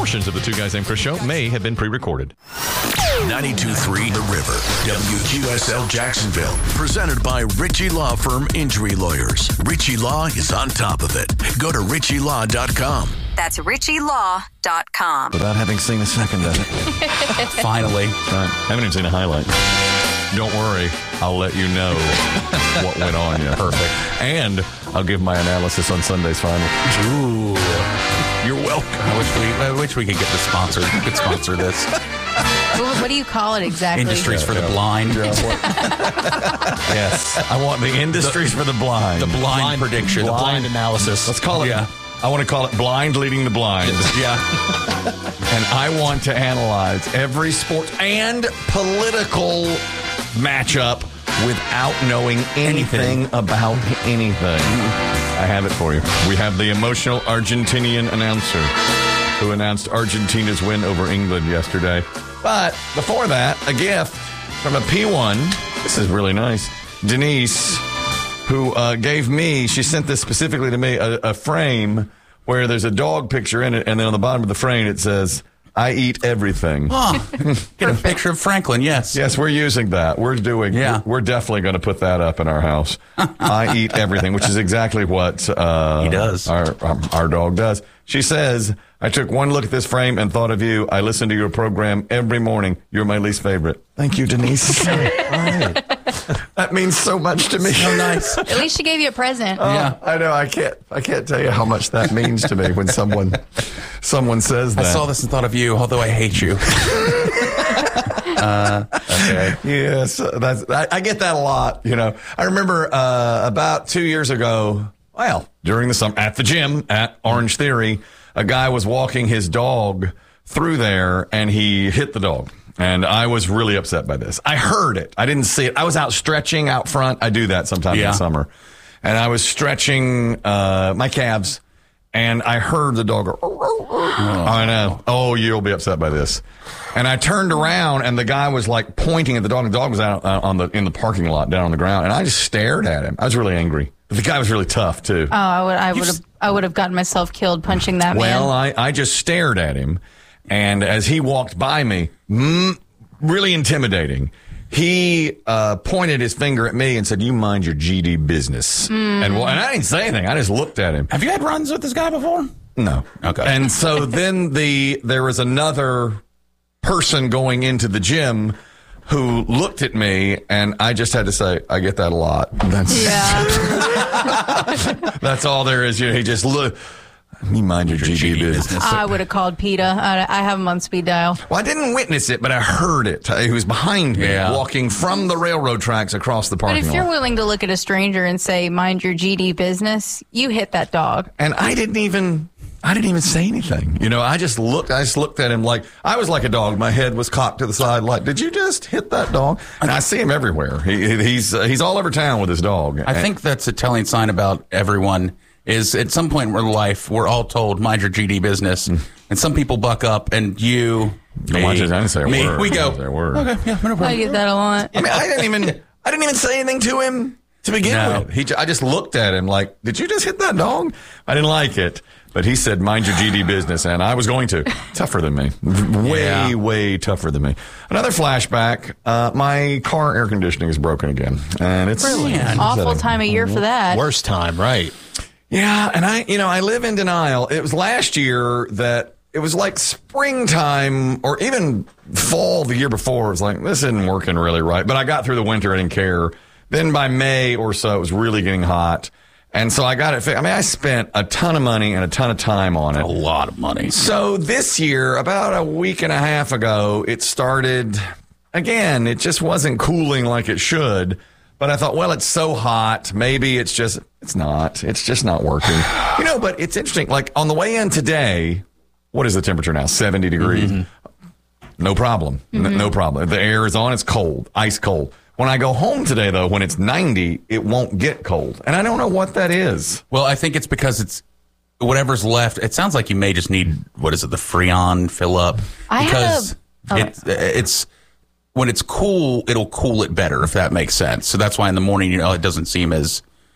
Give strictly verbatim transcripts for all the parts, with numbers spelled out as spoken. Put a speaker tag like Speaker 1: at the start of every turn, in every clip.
Speaker 1: Portions of the Two Guys Named Chris show may have been pre-recorded.
Speaker 2: ninety-two point three The River, W Q S L Jacksonville. Presented by Ritchie Law Firm Injury Lawyers. Ritchie Law is on top of it. Go to ritchie law dot com.
Speaker 3: That's ritchie law dot com.
Speaker 4: Without having seen a second of it.
Speaker 5: Finally.
Speaker 1: Right. Haven't even seen a highlight. Don't worry. I'll let you know what went on. Yeah.
Speaker 4: Perfect.
Speaker 1: And I'll give my analysis on Sunday's final.
Speaker 5: Ooh.
Speaker 1: You're welcome.
Speaker 5: I wish we, I wish we could get the sponsor. We could sponsor this.
Speaker 6: What, what do you call it exactly?
Speaker 5: Industries
Speaker 1: Yeah,
Speaker 5: for
Speaker 1: yeah.
Speaker 5: the blind.
Speaker 1: Yes. I want the industries
Speaker 5: The-
Speaker 1: for the blind.
Speaker 5: The blind,
Speaker 4: Blind-
Speaker 5: prediction.
Speaker 4: the
Speaker 5: The
Speaker 4: blind
Speaker 5: blind.
Speaker 4: analysis.
Speaker 1: Let's call it.
Speaker 5: Yeah.
Speaker 1: I want to call it blind leading the blind.
Speaker 5: Yeah.
Speaker 1: And I want to analyze every sports and political matchup without knowing anything about anything. I have it for you. We have the emotional Argentinian announcer who announced Argentina's win over England yesterday. But before that, a gift from a P one. This is really nice. Denise, who uh, gave me, she sent this specifically to me, a, a frame where there's a dog picture in it, and then on the bottom of the frame it says, I eat everything.
Speaker 5: Huh. Get a picture of Franklin, yes.
Speaker 1: Yes, we're using that. We're doing,
Speaker 5: Yeah.
Speaker 1: we're definitely going to put that up in our house. I eat everything, which is exactly what uh,
Speaker 5: He does.
Speaker 1: Our, our, our dog does. She says, I took one look at this frame and thought of you. I listen to your program every morning. You're my least favorite. Thank you, Denise. All right. That means so much to me.
Speaker 5: So nice.
Speaker 6: At least she gave you a present.
Speaker 1: Oh,
Speaker 5: Yeah.
Speaker 1: I know. I can't. I can't tell you how much that means to me when someone, someone says that.
Speaker 5: I saw this and thought of you, although I hate you. uh, okay.
Speaker 1: Yes, that's. I, I get that a lot. You know, I remember uh, about two years ago. Well, during the summer at the gym at Orange Theory, a guy was walking his dog through there, and he hit the dog. And I was really upset by this. I heard it. I didn't see it. I was out stretching out front. I do that sometimes
Speaker 5: Yeah.
Speaker 1: in the summer. And I was stretching uh, my calves, and I heard the dog go, oh. I know. Oh, you'll be upset by this. And I turned around, and the guy was like pointing at the dog. The dog was out uh, on the in the parking lot down on the ground, and I just stared at him. I was really angry. But the guy was really tough, too.
Speaker 6: Oh, I would, I would have, I would have gotten myself killed punching that
Speaker 1: Well,
Speaker 6: man.
Speaker 1: I, I just stared at him, and as he walked by me, mm, really intimidating, he uh, pointed his finger at me and said, "You mind your G D business."
Speaker 6: Mm.
Speaker 1: And, well, and I didn't say anything. I just looked at him.
Speaker 5: Have you had runs with this guy before?
Speaker 1: No.
Speaker 5: Okay.
Speaker 1: And so then the there was another person going into the gym who looked at me, and I just had to say, I get that a lot. That's,
Speaker 6: Yeah.
Speaker 1: that's all there is. You know, he just look. You mind your G D business.
Speaker 6: I would have called PETA. I, I have him on speed dial.
Speaker 1: Well, I didn't witness it, but I heard it. He was behind me,
Speaker 5: Yeah.
Speaker 1: walking from the railroad tracks across the
Speaker 6: But
Speaker 1: parking
Speaker 6: if you're
Speaker 1: lot.
Speaker 6: willing to look at a stranger and say, mind your G D business, you hit that dog.
Speaker 1: And I didn't even, I didn't even say anything. You know, I just looked, I just looked at him like, I was like a dog. My head was cocked to the side like, did you just hit that dog? And I see him everywhere. He, he's, uh, he's all over town with his dog.
Speaker 5: I think that's a telling sign about everyone is at some point in our life, we're all told, mind your G D business. And some people buck up, and you, me,
Speaker 1: Watch this, I didn't say a
Speaker 5: me,
Speaker 1: word.
Speaker 5: we
Speaker 1: I
Speaker 5: go,
Speaker 1: didn't say a word.
Speaker 5: okay, yeah, no problem.
Speaker 6: I get that a lot.
Speaker 1: I mean, I didn't even, I didn't even say anything to him to begin
Speaker 5: No.
Speaker 1: with. He, j- I just looked at him like, did you just hit that dog? I didn't like it. But he said, mind your G D business. And I was going to. Tougher than me. Way,
Speaker 5: Yeah.
Speaker 1: way tougher than me. Another flashback. Uh, my car air conditioning is broken again. And it's
Speaker 5: Really?
Speaker 1: it's
Speaker 6: Awful
Speaker 1: upsetting.
Speaker 6: time of year for that.
Speaker 4: Worst time, right?
Speaker 1: Yeah, and I, you know, I live in denial. It was last year that it was like springtime or even fall the year before. It was like, this isn't working really right. But I got through the winter. I didn't care. Then by May or so, it was really getting hot. And so I got it fixed. I mean, I spent a ton of money and a ton of time on it.
Speaker 5: A lot of money.
Speaker 1: So this year, about a week and a half ago, it started again. It just wasn't cooling like it should. But I thought, well, it's so hot. Maybe it's just, it's not. It's just not working. You know, but it's interesting. Like on the way in today, what is the temperature now? seventy degrees. Mm-hmm. No problem.
Speaker 6: Mm-hmm.
Speaker 1: N- no problem. The air is on. It's cold. Ice cold. When I go home today, though, when it's ninety, it won't get cold. And I don't know what that is.
Speaker 5: Well, I think it's because it's whatever's left. It sounds like you may just need, what is it, the Freon fill up?
Speaker 6: I
Speaker 5: because
Speaker 6: have a-
Speaker 5: it's, it's when it's cool, it'll cool it better, if that makes sense. So that's why in the morning, you know, it doesn't seem as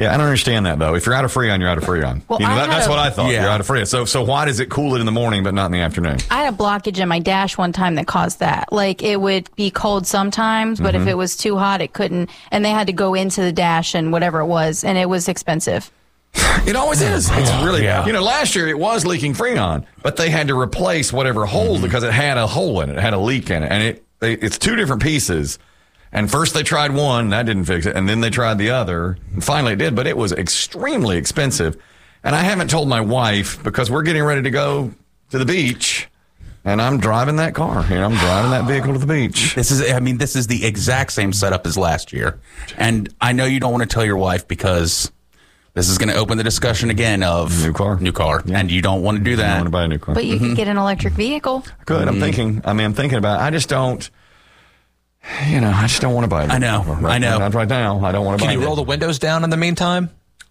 Speaker 1: Yeah, I don't understand that, though. If you're out of Freon, you're out of Freon.
Speaker 6: Well,
Speaker 1: you know,
Speaker 6: I
Speaker 1: that, that's
Speaker 6: had a-
Speaker 1: what I thought.
Speaker 5: Yeah.
Speaker 1: You're out of Freon. So, so why does it cool it in the morning but not in the afternoon?
Speaker 6: I had a blockage in my dash one time that caused that. Like, it would be cold sometimes, but
Speaker 1: Mm-hmm.
Speaker 6: if it was too hot, it couldn't. And they had to go into the dash and whatever it was, and it was expensive.
Speaker 1: It always is. It's really,
Speaker 5: Yeah.
Speaker 1: you know, last year it was leaking Freon, but they had to replace whatever hole because it had a hole in it, it had a leak in it, and it, they, it's two different pieces. And first they tried one, that didn't fix it, and then they tried the other, and finally it did, but it was extremely expensive. And I haven't told my wife because we're getting ready to go to the beach, and I'm driving that car. You know, I'm driving that vehicle to the beach.
Speaker 5: This is, I mean, this is the exact same setup as last year. And I know you don't want to tell your wife because this is going to open the discussion again of
Speaker 1: New car.
Speaker 5: New car.
Speaker 1: Yeah.
Speaker 5: And you don't want to do
Speaker 1: I
Speaker 5: that.
Speaker 1: want to buy a new car.
Speaker 6: But you could get an electric vehicle.
Speaker 1: Good. I'm thinking. I mean, I'm thinking about it. I just don't. You know, I just don't want to buy it.
Speaker 5: I know,
Speaker 1: Right,
Speaker 5: I know.
Speaker 1: Not right now. I don't want to buy
Speaker 7: Can
Speaker 1: it.
Speaker 7: you roll the windows down in the meantime?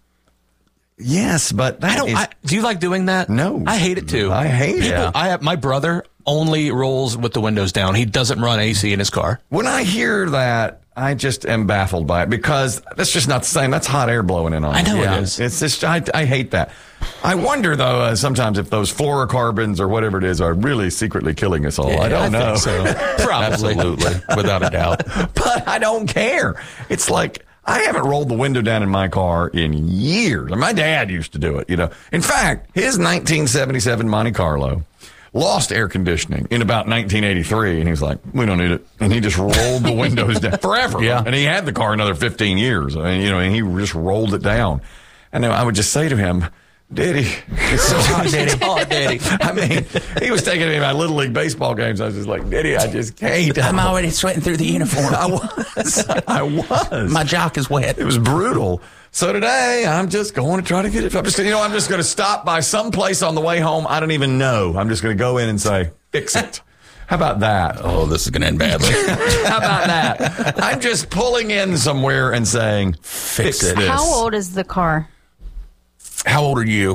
Speaker 1: Yes, but that
Speaker 7: I don't.
Speaker 1: is-
Speaker 7: I, do you like doing that?
Speaker 1: No.
Speaker 7: I hate it too.
Speaker 1: I hate it.
Speaker 7: People, I have my brother only rolls with the windows down. He doesn't run A C in his car.
Speaker 1: when I hear that, I just am baffled by it because that's just not the same. That's hot air blowing in on.
Speaker 7: I know
Speaker 1: it.
Speaker 7: it
Speaker 1: Yeah.
Speaker 7: is.
Speaker 1: It's just I, I hate that. I wonder though uh, sometimes if those fluorocarbons or whatever it is are really secretly killing us all. I don't
Speaker 7: I
Speaker 1: know.
Speaker 7: think so. Probably.
Speaker 5: Absolutely. Without a doubt.
Speaker 1: But I don't care. It's like I haven't rolled the window down in my car in years. And my dad used to do it, you know. In fact, his nineteen seventy-seven Monte Carlo lost air conditioning in about nineteen eighty-three, and he was like, we don't need it. And he just rolled the windows down forever.
Speaker 5: Yeah.
Speaker 1: And he had the car another fifteen years. And, you know, and he just rolled it down. And I would just say to him, Daddy, it's so hot, Daddy.
Speaker 7: Oh, Daddy.
Speaker 1: I mean, he was taking me to my Little League baseball games. I was just like, Daddy, I just can't.
Speaker 5: I'm already sweating through the uniform.
Speaker 1: I was. I was.
Speaker 5: My jock is wet.
Speaker 1: It was brutal. So today, I'm just going to try to get it. I'm just, you know, I'm just going to stop by some place on the way home. I don't even know. I'm just going to go in and say, fix it. How about that?
Speaker 5: Oh, this is going to end badly.
Speaker 1: How about that? I'm just pulling in somewhere and saying, fix,
Speaker 5: Fix it.
Speaker 1: this.
Speaker 6: How old is the car?
Speaker 5: How old are you?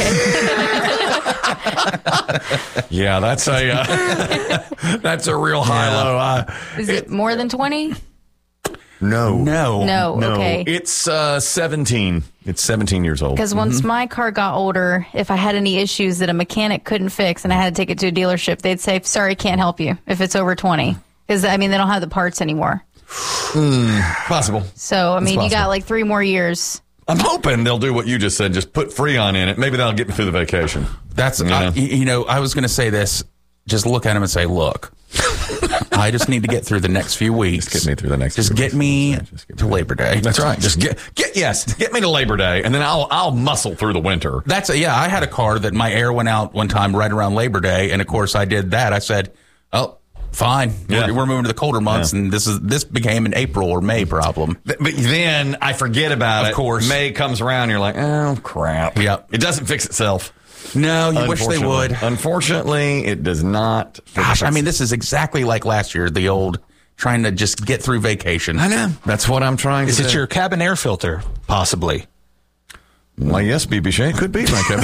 Speaker 1: Yeah, that's a uh, that's a real high low. Uh,
Speaker 6: Is it more than twenty?
Speaker 1: no,
Speaker 5: No.
Speaker 6: No,
Speaker 1: no.
Speaker 6: okay.
Speaker 1: It's uh, seventeen. It's seventeen years old.
Speaker 6: Because once my car got older, if I had any issues that a mechanic couldn't fix and I had to take it to a dealership, they'd say, sorry, can't help you if it's over twenty. Because, I mean, they don't have the parts anymore.
Speaker 1: Possible.
Speaker 6: So, I mean, you
Speaker 1: possible.
Speaker 6: got like three more years.
Speaker 1: I'm hoping they'll do what you just said. Just put Freon in it. Maybe that'll get me through the vacation.
Speaker 5: That's,
Speaker 1: You
Speaker 5: I,
Speaker 1: know?
Speaker 5: you know, I was going to say this. Just look at him and say, look, I just need to get through the next few weeks.
Speaker 1: Just get me through the next
Speaker 5: Just
Speaker 1: few
Speaker 5: get
Speaker 1: weeks.
Speaker 5: me
Speaker 1: Just get
Speaker 5: to
Speaker 1: me-
Speaker 5: Labor Day.
Speaker 1: That's right. Just get get yes, get me to Labor Day, and then I'll I'll muscle through the winter.
Speaker 5: That's a, yeah. I had a car that my air went out one time right around Labor Day, and of course I did that. I said, "Oh, fine.
Speaker 1: Yeah.
Speaker 5: We're, we're moving to the colder months,
Speaker 1: Yeah.
Speaker 5: and this is this became an April or May problem."
Speaker 1: Th- But then I forget about it.
Speaker 5: Of course.
Speaker 1: May comes around, you're like, oh crap.
Speaker 5: Yep.
Speaker 1: It doesn't fix itself.
Speaker 5: No, you wish they
Speaker 1: Unfortunately.
Speaker 5: would.
Speaker 1: Unfortunately, it does not. Fix
Speaker 5: Gosh, I
Speaker 1: itself.
Speaker 5: mean, this is exactly like last year. The old trying to just get through vacation.
Speaker 1: I know. That's what I'm trying
Speaker 7: Is
Speaker 1: to
Speaker 7: it
Speaker 1: do.
Speaker 7: your cabin air filter? Possibly.
Speaker 1: Why, yes, B B Shane, it could be my cabin.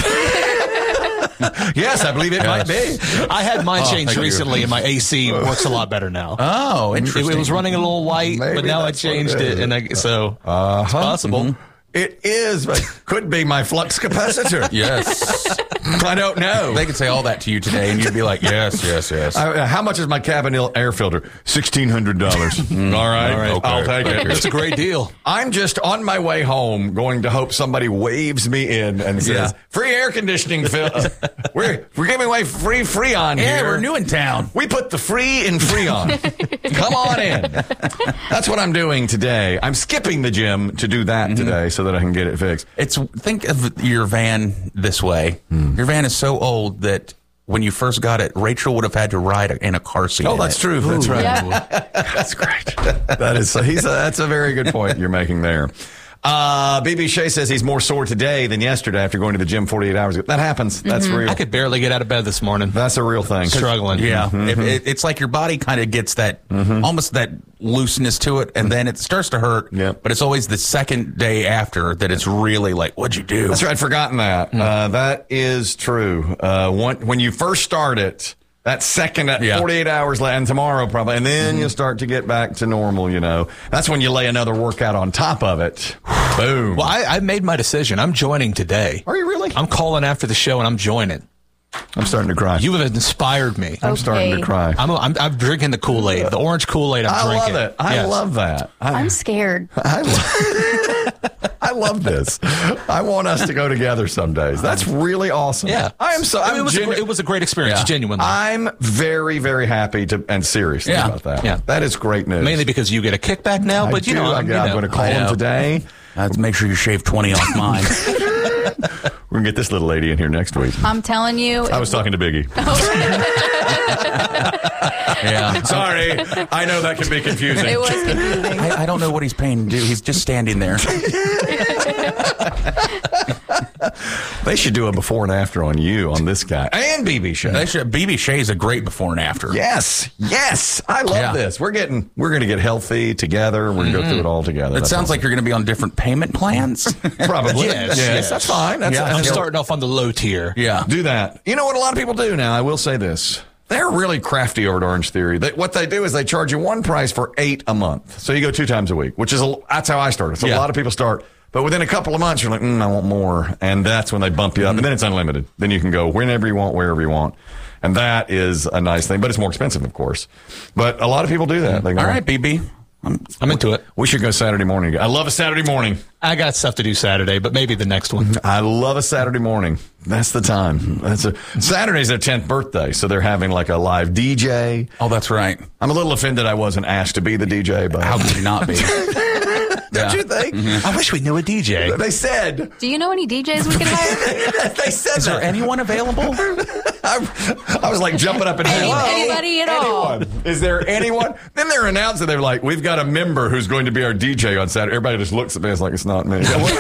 Speaker 1: Yes, I believe it might be.
Speaker 7: I had mine
Speaker 1: Oh,
Speaker 7: changed
Speaker 1: thank you.
Speaker 7: recently, and my A C works a lot better now.
Speaker 5: Oh,
Speaker 7: It,
Speaker 5: interesting.
Speaker 7: it was running a little light,
Speaker 1: Maybe
Speaker 7: but now I
Speaker 1: that's what
Speaker 7: changed
Speaker 1: it
Speaker 7: it,
Speaker 1: is.
Speaker 7: and I, so
Speaker 1: Uh-huh.
Speaker 7: it's possible.
Speaker 1: It is, but could be my flux capacitor.
Speaker 5: Yes.
Speaker 1: I don't know.
Speaker 5: They could say all that to you today, and you'd be like, yes, yes, yes.
Speaker 1: I, uh, how much is my cabin air filter? Sixteen hundred dollars. All right,
Speaker 5: All right.
Speaker 1: I'll
Speaker 5: Okay.
Speaker 1: take
Speaker 5: Thank
Speaker 1: it.
Speaker 5: you.
Speaker 7: It's a great deal.
Speaker 1: I'm just on my way home, going to hope somebody waves me in and says,
Speaker 5: Yeah.
Speaker 1: "Free air conditioning, Phil. we're we're giving away free Freon
Speaker 5: yeah,
Speaker 1: here.
Speaker 5: we're new in town.
Speaker 1: We put the free in Freon. Come on in." That's what I'm doing today. I'm skipping the gym to do that
Speaker 5: Mm-hmm.
Speaker 1: today so that I can get it fixed.
Speaker 5: It's think of your van this way.
Speaker 1: Hmm.
Speaker 5: Your van is so old that when you first got it, Rachel would have had to ride in a car seat.
Speaker 1: Oh,
Speaker 5: in
Speaker 1: that's
Speaker 5: it.
Speaker 1: true. That's right.
Speaker 6: Yeah.
Speaker 1: That's great. That is. He's a, that's a very good point you're making there. Uh, B B Shea says he's more sore today than yesterday after going to the gym forty-eight hours ago. That happens. That's real.
Speaker 7: I could barely get out of bed this morning.
Speaker 1: That's a real thing.
Speaker 7: Struggling.
Speaker 5: Yeah,
Speaker 1: Mm-hmm.
Speaker 5: It- it- it's like your body kind of gets that almost that looseness to it, and then it starts to hurt.
Speaker 1: Yeah.
Speaker 5: But it's always the second day after that it's really like, what'd you do?
Speaker 1: That's right. I'd forgotten that. Uh, that is true. Uh, one, when you first start it, that second, at
Speaker 5: Yeah.
Speaker 1: forty-eight hours, la- and tomorrow probably, and then you'll start to get back to normal, you know. That's when you lay another workout on top of it. Boom.
Speaker 7: Well, I, I made my decision. I'm joining today.
Speaker 1: Are you really?
Speaker 7: I'm calling after the show and I'm joining.
Speaker 1: I'm starting to cry.
Speaker 7: You have inspired me.
Speaker 1: I'm
Speaker 6: Okay.
Speaker 1: starting to cry.
Speaker 7: I'm, I'm, I'm drinking the Kool-Aid, the orange Kool-Aid. I'm
Speaker 1: I
Speaker 7: drinking.
Speaker 1: love it. I
Speaker 7: Yes.
Speaker 1: love that. I,
Speaker 6: I'm scared.
Speaker 1: I, lo- I love this. I want us to go together some days. That's really awesome.
Speaker 7: Yeah,
Speaker 1: I am so.
Speaker 7: I mean,
Speaker 1: I'm
Speaker 7: it, was a,
Speaker 1: genu-
Speaker 7: gr- it was a great experience,
Speaker 5: Yeah.
Speaker 7: genuinely.
Speaker 1: I'm very, very happy to and serious
Speaker 5: Yeah.
Speaker 1: about that.
Speaker 7: Yeah.
Speaker 1: That is great news.
Speaker 7: Mainly because you get a kickback now,
Speaker 1: I
Speaker 7: but you
Speaker 1: do.
Speaker 7: know,
Speaker 1: I,
Speaker 7: I'm, you
Speaker 1: I'm
Speaker 7: know.
Speaker 1: going to call
Speaker 5: I
Speaker 1: him
Speaker 5: know.
Speaker 1: today.
Speaker 5: Uh, make sure you shave twenty off mine.
Speaker 1: We're gonna get this little lady in here next week.
Speaker 6: I'm telling you.
Speaker 1: I was talking to Biggie.
Speaker 5: Yeah.
Speaker 1: Sorry, I know that can be confusing.
Speaker 6: It was confusing.
Speaker 5: I, I don't know what he's paying to do. He's just standing there.
Speaker 1: They should do a before and after on you, on this guy, and B B Shea.
Speaker 5: They should. B B Shea's a great before and after.
Speaker 1: Yes, yes, I love
Speaker 5: Yeah.
Speaker 1: this. We're getting, we're going to get healthy together. We're going to go through it all together.
Speaker 5: It
Speaker 1: That's
Speaker 5: sounds
Speaker 1: awesome.
Speaker 5: like you're going to be on different payment plans.
Speaker 1: Probably.
Speaker 7: Yes,
Speaker 1: yes,
Speaker 7: yes.
Speaker 1: that's fine. That's,
Speaker 5: Yeah.
Speaker 7: I'm
Speaker 1: that's-
Speaker 7: starting off on the low tier.
Speaker 5: Yeah.
Speaker 1: Do that. You know what a lot of people do now? I will say this. They're really crafty over at Orange Theory. They, what they do is they charge you one price for eight a month. So you go two times a week, which is a, that's how I started. So
Speaker 5: Yeah.
Speaker 1: a lot of people start. But within a couple of months, you're like, mm, I want more. And that's when they bump you up. And then it's unlimited. Then you can go whenever you want, wherever you want. And that is a nice thing. But it's more expensive, of course. But a lot of people do that. They go,
Speaker 5: All right, B B. I'm,
Speaker 7: I'm into it.
Speaker 1: we should go Saturday morning. I love a Saturday morning.
Speaker 7: I got stuff to do Saturday, but maybe the next one.
Speaker 1: I love a Saturday morning. That's the time. That's a Saturday's their tenth birthday, so they're having like a live D J.
Speaker 5: oh, that's right.
Speaker 1: I'm a little offended I wasn't asked to be the D J, but
Speaker 5: How could you not be?
Speaker 1: don't you think?
Speaker 7: I wish we knew a D J.
Speaker 1: They said.
Speaker 6: Do you know any D Js we can hire?
Speaker 1: They said
Speaker 5: Is there
Speaker 1: that.
Speaker 5: anyone available?
Speaker 1: I, I was like jumping up and
Speaker 6: Any-
Speaker 1: hello,
Speaker 6: anybody at all?
Speaker 1: anyone? Is there anyone? Then they're announcing they're like, we've got a member who's going to be our D J on Saturday. Everybody just looks at me. It's like it's not me.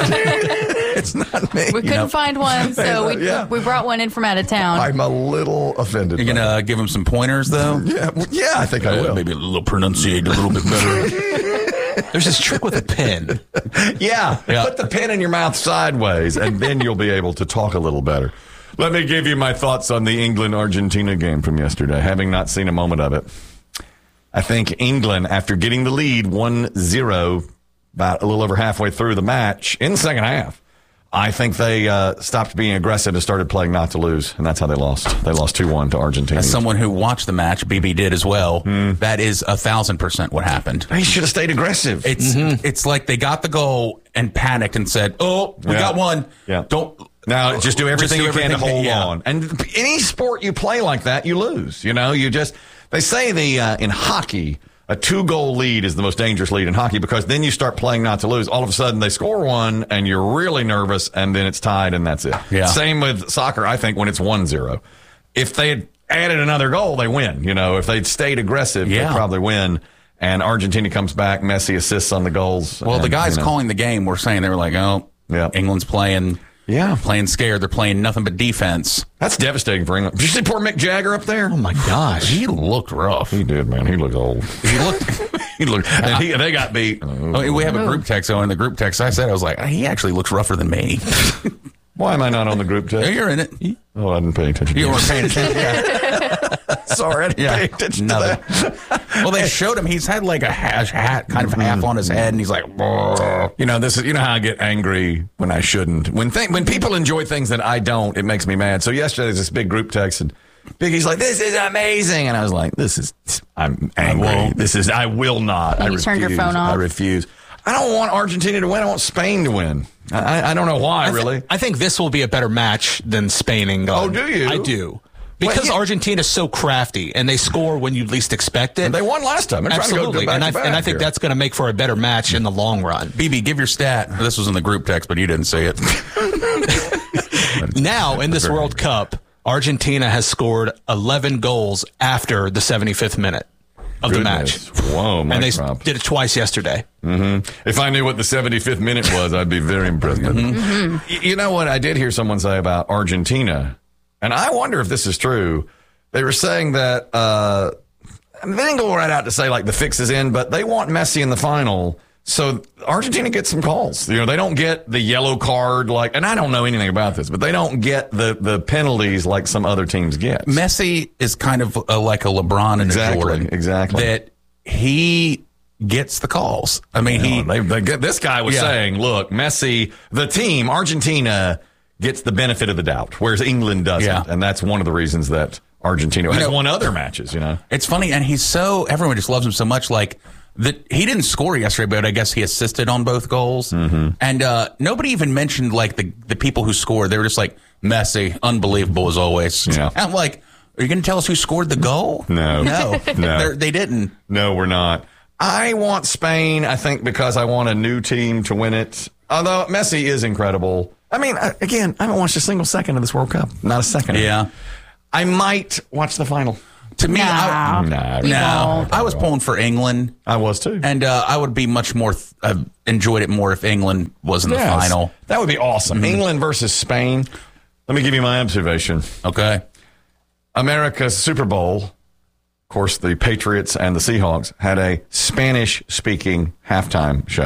Speaker 1: It's not me.
Speaker 6: We couldn't find one, so we
Speaker 1: Yeah.
Speaker 6: we brought one in from out of town.
Speaker 1: I'm a little offended.
Speaker 5: You're
Speaker 1: by
Speaker 5: going to give him some pointers, though?
Speaker 1: that. Yeah, well, yeah, I think I will.
Speaker 5: Maybe a little pronunciate a little bit better.
Speaker 7: There's this trick with a pen.
Speaker 1: Yeah,
Speaker 5: Yeah.
Speaker 1: put the pen in your mouth sideways, and then you'll be able to talk a little better. Let me give you my thoughts on the England-Argentina game from yesterday, having not seen a moment of it. I think England, after getting the lead one zero, about a little over halfway through the match, in the second half, I think they uh, stopped being aggressive and started playing not to lose, and that's how they lost. They lost two one to Argentina.
Speaker 5: As someone who watched the match, B B did as well. That is a thousand percent what happened.
Speaker 1: They should have stayed aggressive.
Speaker 5: It's it's like they got the goal and panicked and said, "Oh, we
Speaker 1: Yeah.
Speaker 5: got one.
Speaker 1: Yeah.
Speaker 5: Don't
Speaker 1: Now, just do everything
Speaker 5: do
Speaker 1: you can to
Speaker 5: everything-
Speaker 1: hold
Speaker 5: yeah.
Speaker 1: on. And any sport you play like that, you lose. You know, you just, they say the uh, in hockey, a two-goal lead is the most dangerous lead in hockey because then you start playing not to lose. All of a sudden, they score one, and you're really nervous, and then it's tied, and that's it.
Speaker 5: Yeah.
Speaker 1: Same with soccer, I think, when it's one zero. If they had added another goal, they win. You know, if they'd stayed aggressive,
Speaker 5: Yeah.
Speaker 1: they'd probably win. And Argentina comes back, Messi assists on the goals.
Speaker 5: Well, the
Speaker 1: and,
Speaker 5: guys
Speaker 1: you know.
Speaker 5: calling the game were saying they were like, "Oh,
Speaker 1: Yeah.
Speaker 5: England's playing,
Speaker 1: Yeah.
Speaker 5: playing scared. They're playing nothing but defense."
Speaker 1: That's devastating for England. Did you see poor Mick Jagger up there?
Speaker 7: Oh my gosh.
Speaker 5: He looked rough.
Speaker 1: He did, man. He looked old.
Speaker 5: He looked.
Speaker 1: He looked, and he, they got beat.
Speaker 5: I mean, we have a group text. So in the group text, I said, I was like, he actually looks rougher than me.
Speaker 1: Why am I not on the group
Speaker 5: Yeah,
Speaker 1: text?
Speaker 5: you're in it.
Speaker 1: Oh, I didn't pay attention.
Speaker 5: You weren't paying attention. Yeah.
Speaker 1: Sorry, I didn't
Speaker 5: Yeah.
Speaker 1: pay attention
Speaker 5: Nothing.
Speaker 1: to that.
Speaker 5: Well, they showed him. He's had like a hash hat, kind of half on his head, and he's like, "Brr."
Speaker 1: You know, this is you know how I get angry when I shouldn't. When th- when people enjoy things that I don't, it makes me mad. So yesterday there's this big group text and Biggie's like, "This is amazing," and I was like, "This is I'm angry.
Speaker 5: won't.
Speaker 1: This is I will not.
Speaker 6: And
Speaker 1: I
Speaker 6: you turned your
Speaker 1: refuse.
Speaker 6: phone off?
Speaker 1: I refuse. I don't want Argentina to win. I want Spain to win. I, I don't know why,
Speaker 7: I thi-
Speaker 1: really.
Speaker 7: I think this will be a better match than Spain, England.
Speaker 1: Oh, do you?
Speaker 7: I do. Because
Speaker 1: Well, yeah.
Speaker 7: Argentina's so crafty and they score when you least expect it.
Speaker 1: They won last time. They're trying to go
Speaker 7: Absolutely.
Speaker 1: back
Speaker 7: And I,
Speaker 1: to back
Speaker 7: and I think
Speaker 1: here.
Speaker 7: that's going to make for a better match in the long run.
Speaker 5: B B, give your stat. This was in the group text, but you didn't say it.
Speaker 7: Now, in this
Speaker 1: Very
Speaker 7: World Cup, Argentina has scored eleven goals after the seventy-fifth minute of the match.
Speaker 1: Goodness. Whoa, Mike
Speaker 7: And they
Speaker 1: Trump.
Speaker 7: did it twice yesterday.
Speaker 1: If I knew what the seventy-fifth minute was, I'd be very impressed. But y- you know what? I did hear someone say about Argentina, and I wonder if this is true. They were saying that uh, they didn't go right out to say like the fix is in, but they want Messi in the final. So Argentina gets some calls. You know, they don't get the yellow card like, and I don't know anything about this, but they don't get the the penalties like some other teams get.
Speaker 5: Messi is kind of uh like a LeBron and
Speaker 1: Exactly,
Speaker 5: a Jordan.
Speaker 1: exactly.
Speaker 5: That he gets the calls. I mean, he.
Speaker 1: They, they, this guy was
Speaker 5: Yeah.
Speaker 1: saying, look, Messi, the team, Argentina gets the benefit of the doubt, whereas England doesn't.
Speaker 5: Yeah.
Speaker 1: And that's one of the reasons that Argentina has
Speaker 5: know-
Speaker 1: won other matches, you know.
Speaker 5: It's funny, and he's so everyone just loves him so much. Like that, he didn't score yesterday, but I guess he assisted on both goals. Mm-hmm. And uh, nobody even mentioned like the the people who scored. They were just like Messi, unbelievable as always.
Speaker 1: Yeah.
Speaker 5: And I'm like, are you going to tell us who scored the goal?
Speaker 1: No.
Speaker 5: no,
Speaker 1: No.
Speaker 5: They're- they didn't.
Speaker 1: No, we're not. I want Spain, I think, because I want a new team to win it. Although Messi is incredible. I mean, I- again, I haven't watched a single second of this World Cup. Not a second.
Speaker 5: Yeah.
Speaker 1: I might watch the final.
Speaker 5: To me,
Speaker 6: No.
Speaker 5: I,
Speaker 1: Nah,
Speaker 6: You
Speaker 5: no,
Speaker 6: won't.
Speaker 5: I was pulling for England.
Speaker 1: I was too.
Speaker 5: And uh, I would be much more, th- uh, enjoyed it more if England was in the
Speaker 1: Yes.
Speaker 5: final.
Speaker 1: That would be awesome. England versus Spain. Let me give you my observation.
Speaker 5: Okay.
Speaker 1: America's Super Bowl, of course, the Patriots and the Seahawks had a Spanish-speaking halftime show.